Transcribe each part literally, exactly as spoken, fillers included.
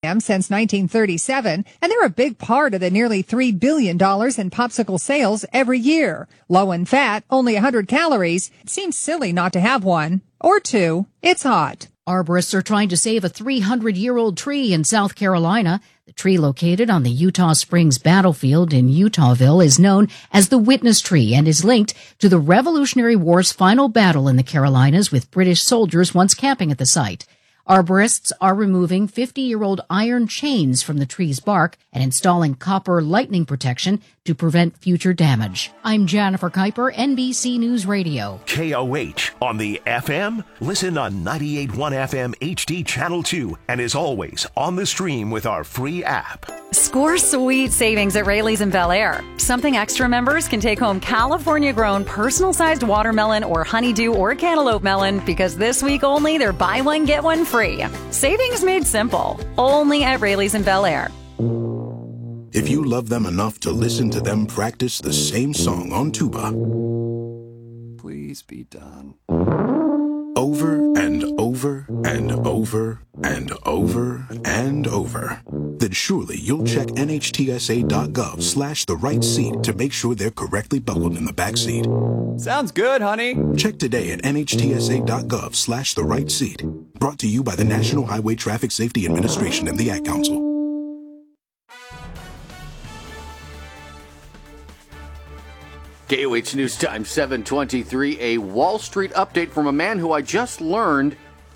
them since nineteen thirty-seven, and they're a big part of the nearly three billion dollars in popsicle sales every year. Low in fat, only one hundred calories. It seems silly not to have one. Or two. It's hot. Arborists are trying to save a three hundred year old tree in South Carolina. The tree located on the Utah Springs battlefield in Utahville is known as the Witness Tree and is linked to the Revolutionary War's final battle in the Carolinas with British soldiers once camping at the site. Arborists are removing fifty-year-old iron chains from the tree's bark and installing copper lightning protection to prevent future damage. I'm Jennifer Kuiper, N B C News Radio. K O H on the F M. Listen on ninety-eight point one F M H D Channel two and as always on the stream with our free app. Score sweet savings at Rayleigh's in Bel Air. Something Extra members can take home California-grown personal-sized watermelon or honeydew or cantaloupe melon because this week only they're buy one, get one free. Savings made simple. Only at Rayleigh's in Bel Air. If you love them enough to listen to them practice the same song on tuba, please be done. Over and over and over and over and over, then surely you'll check N H T S A dot gov slash the right seat to make sure they're correctly buckled in the back seat. Sounds good, honey. Check today at N H T S A dot gov slash the right seat. Brought to you by the National Highway Traffic Safety Administration and the Ad Council. K O H News Time, seven twenty-three. A Wall Street update from a man who I just learned.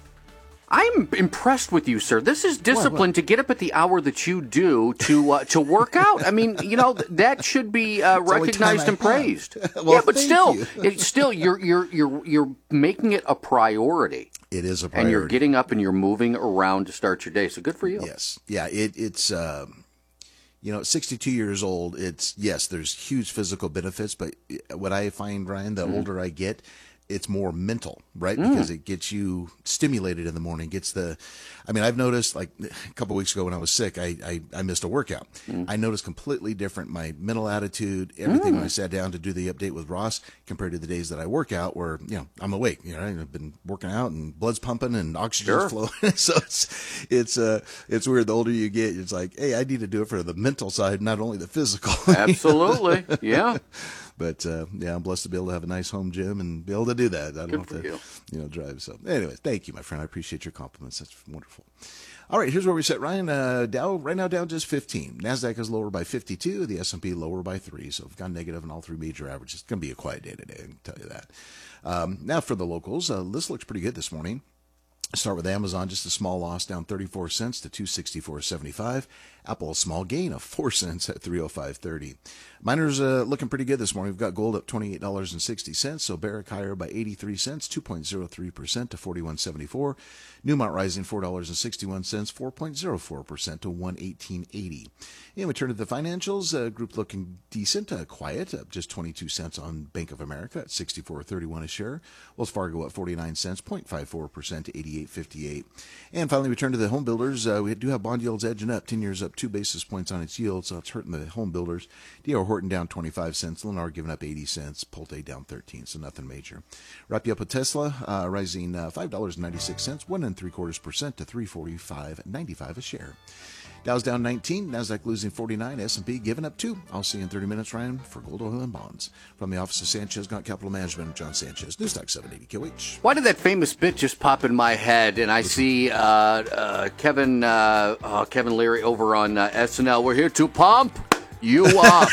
I'm impressed with you, sir. This is discipline what, what? to get up at the hour that you do to uh, to work out. I mean, you know, that should be uh, recognized and praised. Well, yeah, but still, you. it's still you're you're you're you're making it a priority. It is a priority, and you're getting up and you're moving around to start your day. So good for you. Yes, yeah. It, it's. Um... You know, sixty-two years old, it's, yes, there's huge physical benefits, but what I find, Ryan, the mm. older I get, it's more mental, right? Mm. Because it gets you stimulated in the morning, gets the, I mean, I've noticed, like, a couple of weeks ago when I was sick, I, I, I missed a workout. Mm. I noticed completely different, my mental attitude, everything mm. when I sat down to do the update with Ross compared to the days that I work out where, you know, I'm awake, you know, I've been working out and blood's pumping and oxygen's sure. flowing. So it's, it's, uh, it's weird. The older you get, it's like, hey, I need to do it for the mental side, not only the physical. Absolutely. Yeah. But, uh, yeah, I'm blessed to be able to have a nice home gym and be able to do that. I don't Good have for to, you. you know, drive. So, anyways, thank you, my friend. I appreciate your compliments. That's wonderful. All right, here's where we sit, Ryan. Uh, Dow right now down just fifteen. NASDAQ is lower by fifty-two. The S and P lower by three. So we've gone negative in all three major averages. It's going to be a quiet day today, I can tell you that. Um, now for the locals, uh, this looks pretty good this morning. Start with Amazon, just a small loss, down thirty-four cents to two sixty-four seventy-five. Apple, a small gain of four cents at three oh five thirty. Miners uh, looking pretty good this morning. We've got gold up twenty-eight dollars and sixty cents, so Barrick higher by eighty-three cents, two point oh three percent to forty-one seventy-four. Newmont rising four dollars and sixty-one cents, four point oh four percent to one eighteen eighty. And we turn to the financials. Uh, group looking decent, uh, quiet, up just twenty-two cents on Bank of America at sixty-four thirty-one a share. Wells Fargo up forty-nine cents, zero point five four percent to eighty-eight fifty-eight. And finally, we turn to the home builders. Uh, we do have bond yields edging up, ten years up two basis points on its yield, so it's hurting the home builders. D R Horton down twenty-five cents, Lennar giving up eighty cents, Pulte down thirteen, so nothing major. Wrap you up with Tesla, uh, rising uh, five dollars and ninety-six cents, one and three quarters percent to three forty-five ninety-five a share. Dow's down nineteen, NASDAQ losing forty-nine, S and P giving up two. I'll see you in thirty minutes, Ryan, for Gold, Oil, and Bonds. From the office of Sanchez Gaunt Capital Management, I'm John Sanchez, Newstalk seven eighty K O H. Why did that famous bit just pop in my head? And I see uh, uh, Kevin uh, uh, Kevin Leary over on uh, S N L. We're here to pump you up.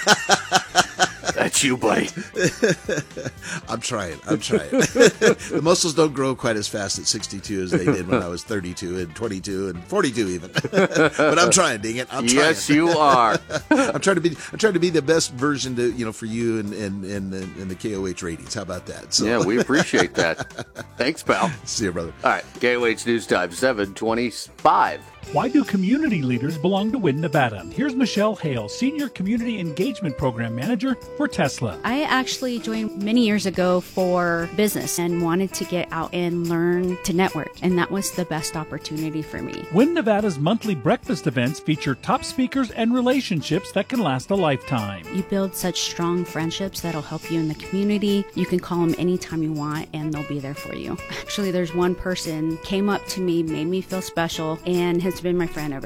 That's you, buddy. I'm trying. I'm trying. The muscles don't grow quite as fast at sixty-two as they did when I was thirty-two and twenty-two and forty-two even. But I'm trying, dang it. I'm trying. Yes, you are. I'm trying to be. I'm trying to be the best version to you know for you and and and, and the K O H ratings. How about that? So. Yeah, we appreciate that. Thanks, pal. See you, brother. All right, K O H News Time seven twenty-five. Why do community leaders belong to Win Nevada? Here's Michelle Hale, Senior Community Engagement Program Manager for Tesla. I actually joined many years ago for business and wanted to get out and learn to network, and that was the best opportunity for me. Win Nevada's monthly breakfast events feature top speakers and relationships that can last a lifetime. You build such strong friendships that'll help you in the community. You can call them anytime you want, and they'll be there for you. Actually, there's one person came up to me, made me feel special, and has been my friend ever